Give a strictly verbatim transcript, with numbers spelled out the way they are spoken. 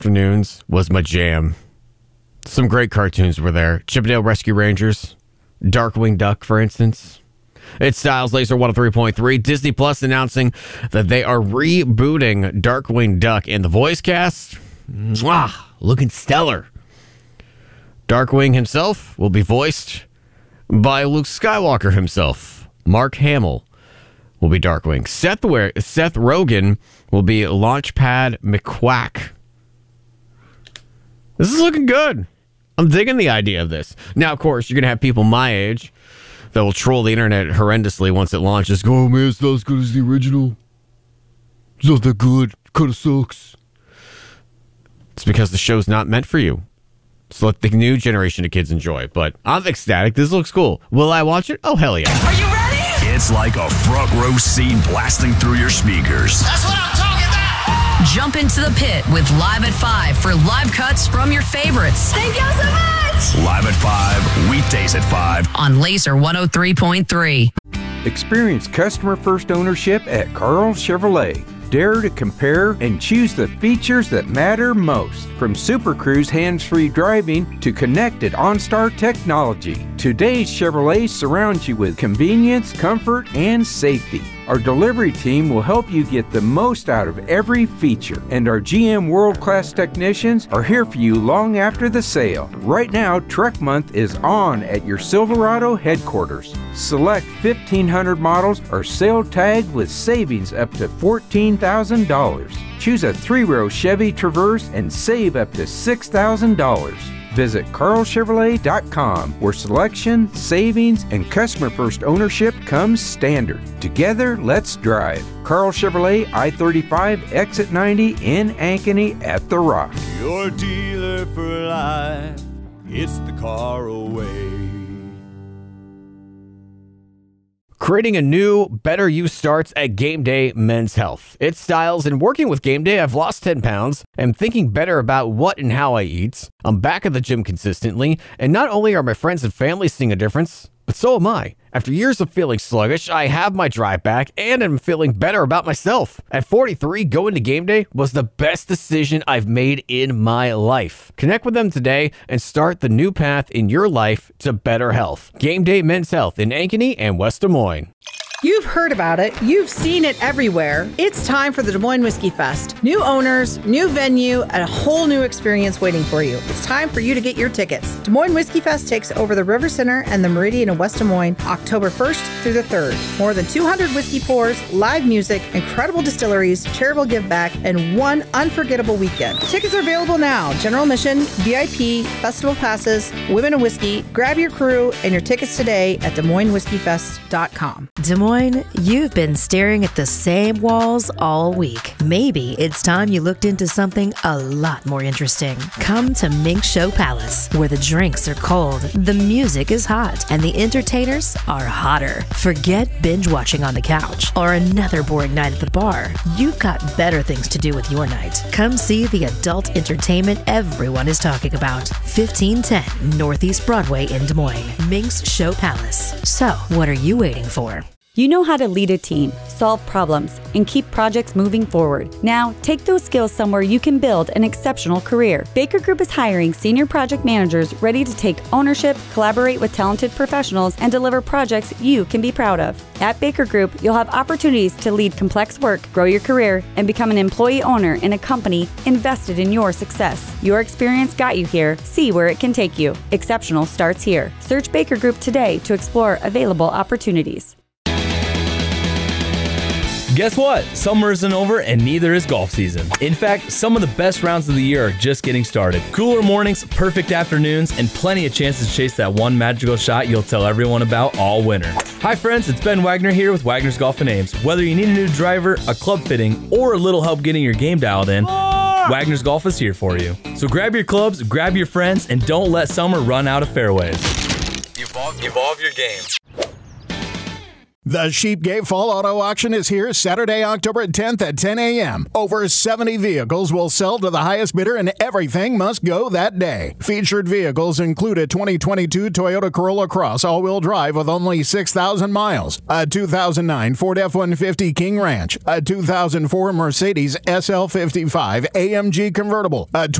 Afternoons was my jam. Some great cartoons were there. Chippendale Rescue Rangers, Darkwing Duck, for instance. It's Styles Laser one oh three point three. Disney Plus announcing that they are rebooting Darkwing Duck, and the voice cast, mwah, looking stellar. Darkwing himself will be voiced by Luke Skywalker himself. Mark Hamill will be Darkwing. Seth, Seth Rogen will be Launchpad McQuack. This is looking good. I'm digging the idea of this. Now, of course, you're going to have people my age that will troll the internet horrendously once it launches. Go, oh, man, it's not as good as the original. It's not that good. It kind of sucks. It's because the show's not meant for you. So let the new generation of kids enjoy. But I'm ecstatic. This looks cool. Will I watch it? Oh, hell yeah. Are you ready? It's like a front row seat blasting through your speakers. That's what I'm talking about. Jump into the pit with Live at five for live cuts from your favorites. Thank you so much. Live at five, weekdays at five. On Laser one oh three point three. Experience customer first ownership at Carl Chevrolet. Dare to compare and choose the features that matter most. From Super Cruise hands-free driving to connected OnStar technology, today's Chevrolet surrounds you with convenience, comfort, and safety. Our delivery team will help you get the most out of every feature, and our G M world-class technicians are here for you long after the sale. Right now, Truck Month is on at your Silverado headquarters. Select fifteen hundred models are sale tagged with savings up to fourteen thousand dollars. Choose a three-row Chevy Traverse and save up to six thousand dollars. Visit Carl Chevrolet dot com, where selection, savings, and customer-first ownership comes standard. Together, let's drive. Carl Chevrolet, I thirty-five, Exit ninety in Ankeny at The Rock. Your dealer for life, it's the Carl way. Creating a new, better you starts at Game Day Men's Health. It's Styles, and working with Game Day, I've lost ten pounds. I'm thinking better about what and how I eat. I'm back at the gym consistently, and not only are my friends and family seeing a difference, but so am I. After years of feeling sluggish, I have my drive back, and I'm feeling better about myself. At forty-three, going to Game Day was the best decision I've made in my life. Connect with them today and start the new path in your life to better health. Game Day Men's Health in Ankeny and West Des Moines. You've heard about it. You've seen it everywhere. It's time for the Des Moines Whiskey Fest. New owners, new venue, and a whole new experience waiting for you. It's time for you to get your tickets. Des Moines Whiskey Fest takes over the River Center and the Meridian in West Des Moines October first through the third. More than two hundred whiskey pours, live music, incredible distilleries, charitable give back, and one unforgettable weekend. Tickets are available now. General admission, V I P, festival passes, women and whiskey. Grab your crew and your tickets today at Des Moines Whiskey Fest dot com. Des Moines, you've been staring at the same walls all week. Maybe it's time you looked into something a lot more interesting. Come to Mink Show Palace, where the drinks are cold, the music is hot, and the entertainers are hotter. Forget binge watching on the couch or another boring night at the bar. You've got better things to do with your night. Come see the adult entertainment everyone is talking about. fifteen ten Northeast Broadway in Des Moines. Mink's Show Palace. So, what are you waiting for? You know how to lead a team, solve problems, and keep projects moving forward. Now, take those skills somewhere you can build an exceptional career. Baker Group is hiring senior project managers ready to take ownership, collaborate with talented professionals, and deliver projects you can be proud of. At Baker Group, you'll have opportunities to lead complex work, grow your career, and become an employee owner in a company invested in your success. Your experience got you here. See where it can take you. Exceptional starts here. Search Baker Group today to explore available opportunities. Guess what? Summer isn't over and neither is golf season. In fact, some of the best rounds of the year are just getting started. Cooler mornings, perfect afternoons, and plenty of chances to chase that one magical shot you'll tell everyone about all winter. Hi friends, it's Ben Wagner here with Wagner's Golf and Ames. Whether you need a new driver, a club fitting, or a little help getting your game dialed in, Wagner's Golf is here for you. So grab your clubs, grab your friends, and don't let summer run out of fairways. Evolve, evolve your game. The Sheepgate Fall Auto Auction is here Saturday, October tenth at ten a.m. Over seventy vehicles will sell to the highest bidder and everything must go that day. Featured vehicles include a twenty twenty-two Toyota Corolla Cross all-wheel drive with only six thousand miles, a two thousand nine Ford F one fifty King Ranch, a two thousand four Mercedes S L fifty-five A M G convertible, a